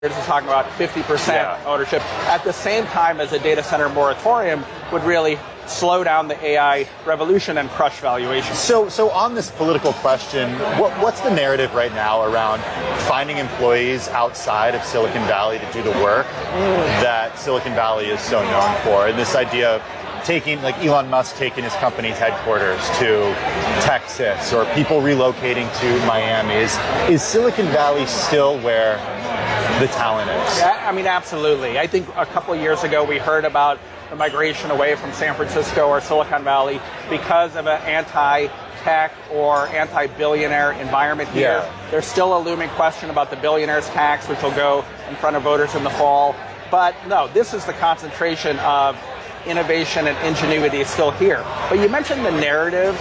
is talking about 50% ownership at the same time as a data center moratorium would really slow down the AI revolution and crush valuation. So on this political question, what's the narrative right now around finding employees outside of Silicon Valley to do the work that Silicon Valley is so known for? And this idea of taking, like Elon Musk taking his company's headquarters to Texas, or people relocating to Miami. Is Silicon Valley still where the talent is? Yeah, I mean, absolutely. I think a couple of years ago we heard about the migration away from San Francisco or Silicon Valley because of an anti-tech or anti-billionaire environment here. Yeah. There's still a looming question about the billionaires tax, which will go in front of voters in the fall. But no, this is the concentration of innovation and ingenuity is still here. But you mentioned the narrative,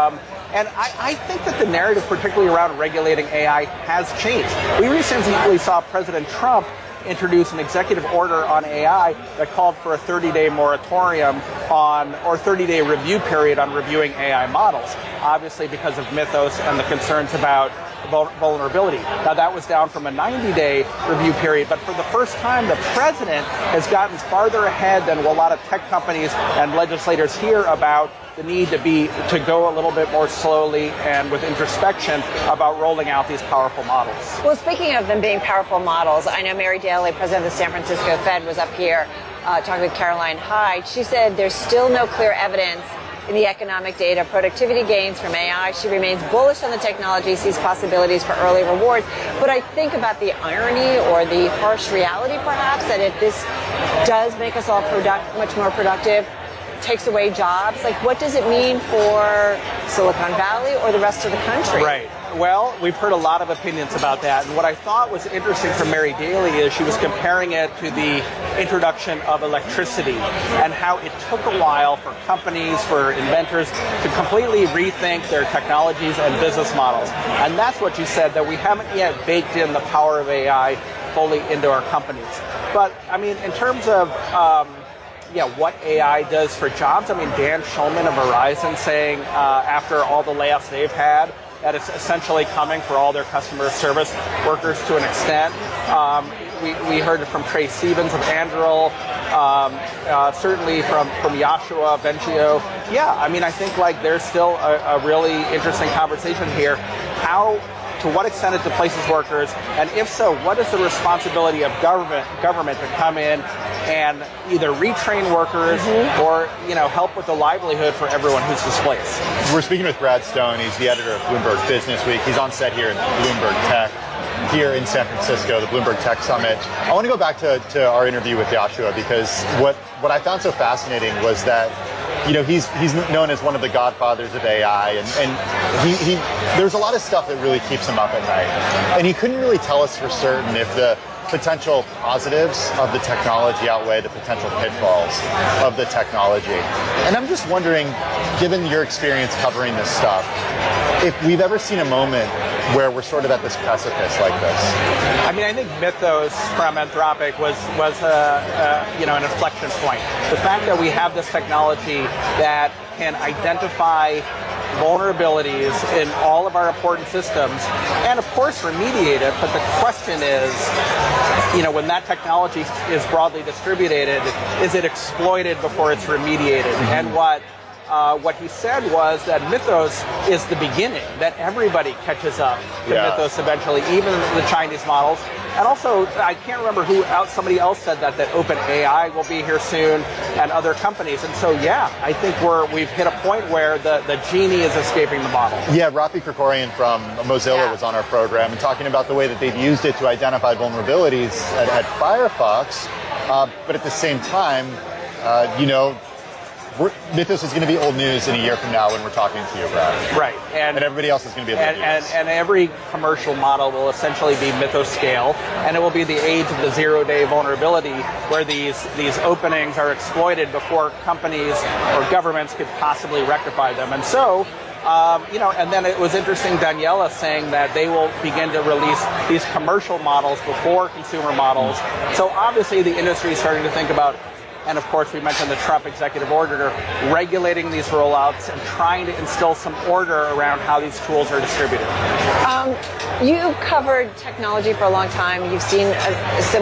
and I think that the narrative, particularly around regulating AI, has changed. We recently saw President Trump introduce an executive order on AI that called for a 30-day moratorium on, or 30-day review period on reviewing AI models, obviously because of Mythos and the concerns about vulnerability. Now that was down from a 90-day review period, but for the first time the president has gotten farther ahead than a lot of tech companies and legislators here about the need to go a little bit more slowly and with introspection about rolling out these powerful models. Well, speaking of them being powerful models, I know Mary Daly, president of the San Francisco Fed, was up here talking with Caroline Hyde. She said there's still no clear evidence in the economic data, productivity gains from AI. She remains bullish on the technology, sees possibilities for early rewards. But I think about the irony or the harsh reality, perhaps, that if this does make us all much more productive, takes away jobs, like what does it mean for Silicon Valley or the rest of the country? Right. Well, we've heard a lot of opinions about that, and what I thought was interesting from Mary Daly is she was comparing it to the introduction of electricity and how it took a while for companies, for inventors to completely rethink their technologies and business models. And that's what you said, that we haven't yet baked in the power of AI fully into our companies. But, I mean, in terms of what AI does for jobs, I mean, Dan Schulman of Verizon saying after all the layoffs they've had, that it's essentially coming for all their customer service workers to an extent. We heard it from Trey Stevens of Anduril, certainly from Yoshua Bengio. Yeah, I mean, I think like there's still a really interesting conversation here. To what extent it displaces workers, and if so, what is the responsibility of government to come in and either retrain workers or help with the livelihood for everyone who's displaced? We're speaking with Brad Stone. He's the editor of Bloomberg Business Week. He's on set here at Bloomberg Tech here in San Francisco, the Bloomberg Tech Summit. I want to go back to our interview with Yoshua, because what I found so fascinating was that he's known as one of the godfathers of AI, and he there's a lot of stuff that really keeps him up at night. And he couldn't really tell us for certain if the potential positives of the technology outweigh the potential pitfalls of the technology. And I'm just wondering, given your experience covering this stuff, if we've ever seen a moment where we're sort of at this precipice like this. I mean, I think Mythos from Anthropic was an inflection point. The fact that we have this technology that can identify vulnerabilities in all of our important systems and of course remediate it, but the question is, when that technology is broadly distributed, is it exploited before it's remediated? And what he said was that Mythos is the beginning, that everybody catches up to Mythos eventually, even the Chinese models. And also, I can't remember somebody else said that OpenAI will be here soon and other companies. And so, I think we've hit a point where the genie is escaping the bottle. Yeah, Rafi Krikorian from Mozilla was on our program and talking about the way that they've used it to identify vulnerabilities at Firefox. But at the same time, Mythos is going to be old news in a year from now when we're talking to you, Brad. Right. And everybody else is going to be old news. And every commercial model will essentially be Mythos scale, and it will be the age of the zero-day vulnerability where these openings are exploited before companies or governments could possibly rectify them. And so, and then it was interesting, Daniela saying that they will begin to release these commercial models before consumer models. So obviously the industry is starting to think about, and of course we mentioned the Trump executive order, regulating these rollouts and trying to instill some order around how these tools are distributed. You've covered technology for a long time. You've seen a similar